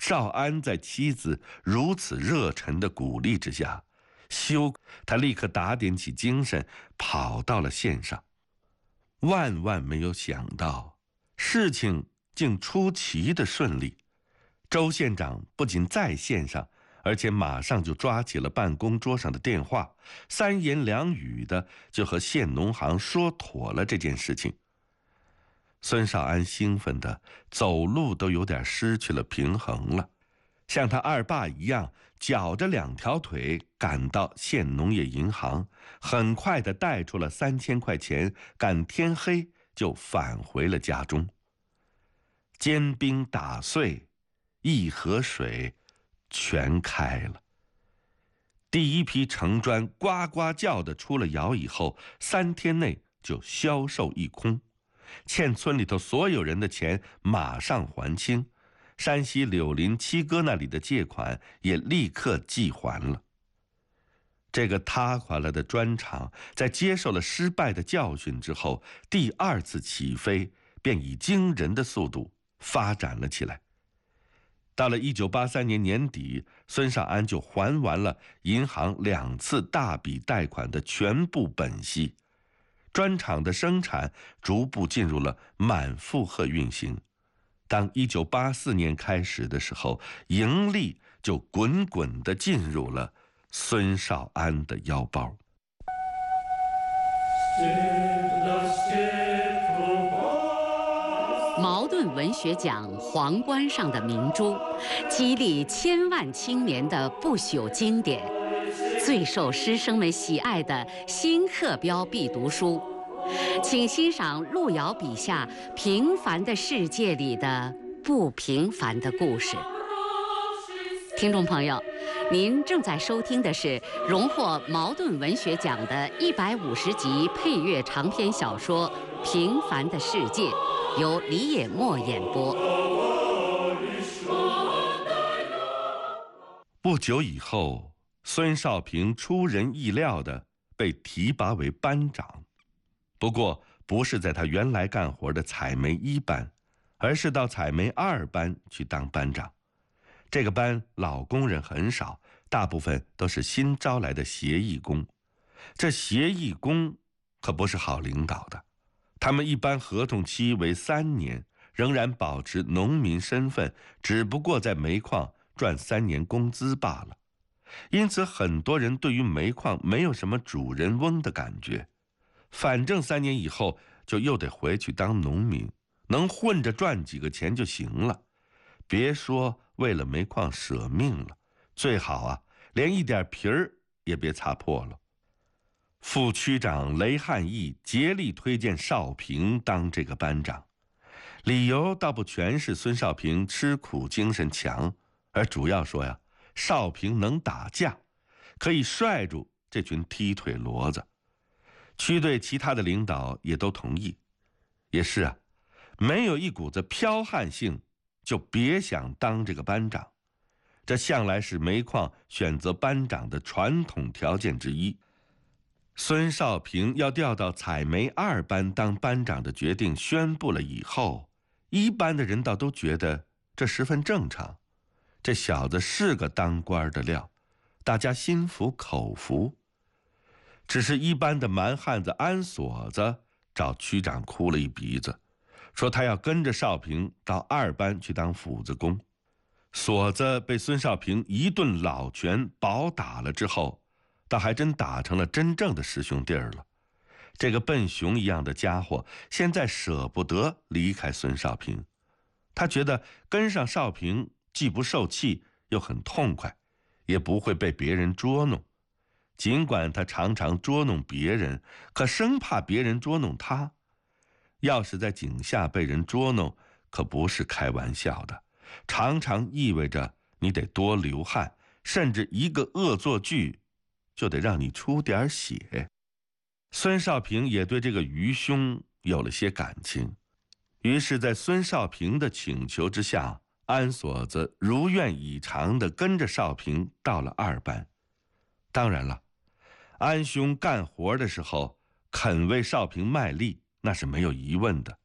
少安在妻子如此热忱的鼓励之下，他立刻打点起精神，跑到了县上。万万没有想到，事情竟出奇的顺利。周县长不仅在县上，而且马上就抓起了办公桌上的电话，三言两语的就和县农行说妥了这件事情。孙少安兴奋的走路都有点失去了平衡了，像他二爸一样绞着两条腿赶到县农业银行，很快的带出了3000块钱，赶天黑就返回了家中。坚冰打碎，一河水全开了。第一批城砖呱呱叫的出了窑以后，3天内就销售一空，欠村里头所有人的钱马上还清，山西柳林七哥那里的借款也立刻寄还了。这个塌垮了的砖厂在接受了失败的教训之后，第2次起飞便以惊人的速度发展了起来。到了1983年年底，孙少安就还完了银行2次大笔贷款的全部本息，砖厂的生产逐步进入了满负荷运行。当1984年开始的时候，盈利就滚滚地进入了孙少安的腰包。 茅盾文学奖皇冠上的明珠，激励千万青年的不朽经典，最受师生们喜爱的新课标必读书。请欣赏路遥笔下平凡的世界里的不平凡的故事。听众朋友，您正在收听的是荣获茅盾文学奖的150集配乐长篇小说《平凡的世界》，由李野墨演播。 不久以后，孙少平出人意料地被提拔为班长，不过不是在他原来干活的采煤1班，而是到采煤2班去当班长。这个班老工人很少，大部分都是新招来的协议工。这协议工可不是好领导的，他们一般合同期为3年，仍然保持农民身份，只不过在煤矿赚3年工资罢了。因此很多人对于煤矿没有什么主人翁的感觉，反正3年以后就又得回去当农民，能混着赚几个钱就行了，别说为了煤矿舍命了，最好啊连一点皮儿也别擦破了。副区长雷汉义竭力推荐少平当这个班长，理由倒不全是孙少平吃苦精神强，而主要说呀，少平能打架，可以率住这群踢腿骡子。区队其他的领导也都同意。也是啊，没有一股子剽悍性，就别想当这个班长。这向来是煤矿选择班长的传统条件之一。孙少平要调到采煤2班当班长的决定宣布了以后，1班的人倒都觉得这十分正常，这小子是个当官的料，大家心服口服。只是1班的蛮汉子安锁子找区长哭了一鼻子，说他要跟着少平到2班去当斧子工。锁子被孙少平一顿老拳暴打了之后，倒还真打成了真正的师兄弟了。这个笨熊一样的家伙现在舍不得离开孙少平，他觉得跟上少平既不受气又很痛快，也不会被别人捉弄。尽管他常常捉弄别人，可生怕别人捉弄他。要是在井下被人捉弄，可不是开玩笑的，常常意味着你得多流汗，甚至一个恶作剧就得让你出点血。孙少平也对这个愚兄有了些感情，于是在孙少平的请求之下，安锁子如愿以偿地跟着少平到了2班。当然了，安兄干活的时候肯为少平卖力，那是没有疑问的。